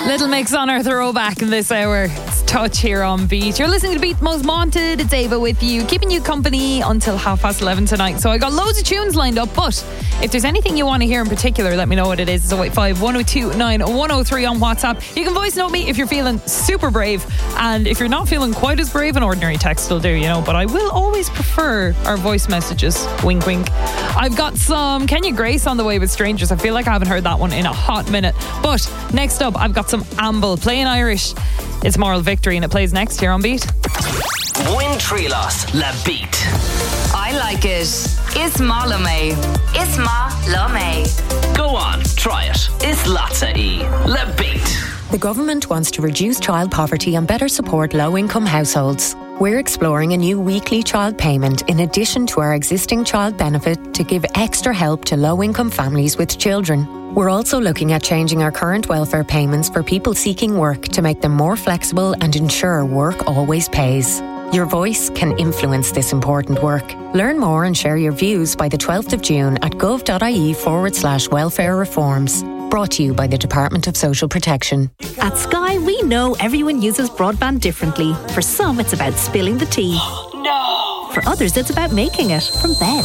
Little Mix on our throwback in this hour. It's Touch here on Beat. You're listening to Beat Most Wanted. It's Ava with you, keeping you company until 11:30 tonight. So I got loads of tunes lined up, but if there's anything you want to hear in particular, let me know what it is. It's 085 102 9103 on WhatsApp. You can voice note me if you're feeling super brave, and if you're not feeling quite as brave, an ordinary text will do, you know. But I will always prefer our voice messages. Wink, wink. I've got some Kenya Grace on the way with Strangers. I feel like I haven't heard that one in a hot minute. But next up, I've got some Amble playing Irish. It's Moral Victory, and it plays next here on Beat. Win Trilos La Beat. I like it. Isma Lame. Isma Lame. Go on, try it. Islatsa E La Beat. The government wants to reduce child poverty and better support low-income households. We're exploring a new weekly child payment in addition to our existing child benefit to give extra help to low-income families with children. We're also looking at changing our current welfare payments for people seeking work to make them more flexible and ensure work always pays. Your voice can influence this important work. Learn more and share your views by the 12th of June at gov.ie/welfare reforms. Brought to you by the Department of Social Protection. At Sky, we know everyone uses broadband differently. For some, it's about spilling the tea. No! For others, it's about making it from bed.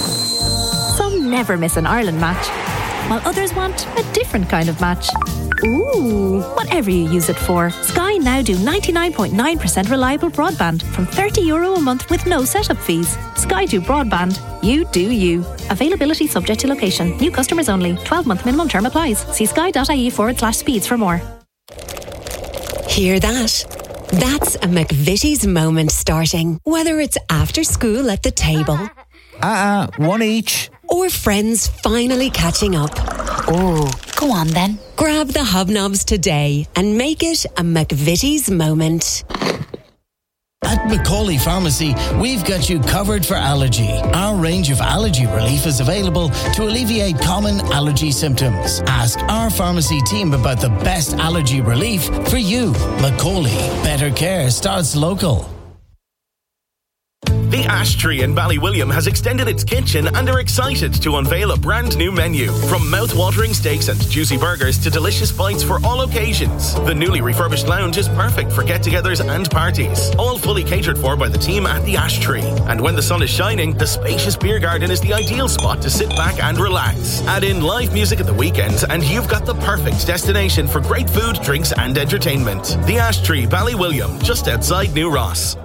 Some never miss an Ireland match, while others want a different kind of match. Ooh, whatever you use it for, Sky now do 99.9% reliable broadband from €30 a month with no setup fees. Sky do broadband. You do you. Availability subject to location. New customers only. 12-month minimum term applies. See sky.ie/speeds for more. Hear that? That's a McVitie's moment starting. Whether it's after school at the table. One each. Or friends finally catching up. Oh, go on then. Grab the hobnobs today and make it a McVitie's moment. At Macaulay Pharmacy, we've got you covered for allergy. Our range of allergy relief is available to alleviate common allergy symptoms. Ask our pharmacy team about the best allergy relief for you. Macaulay, better care starts local. The Ash Tree in Ballywilliam has extended its kitchen and are excited to unveil a brand new menu. From mouth-watering steaks and juicy burgers to delicious bites for all occasions. The newly refurbished lounge is perfect for get-togethers and parties. All fully catered for by the team at the Ash Tree. And when the sun is shining, the spacious beer garden is the ideal spot to sit back and relax. Add in live music at the weekend and you've got the perfect destination for great food, drinks and entertainment. The Ash Tree, Ballywilliam, just outside New Ross.